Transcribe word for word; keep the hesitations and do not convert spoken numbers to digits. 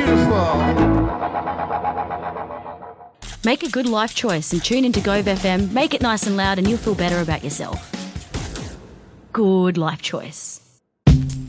beautiful. Make a good life choice and tune into Gove F M. Make it nice and loud and you'll feel better about yourself. Good life choice.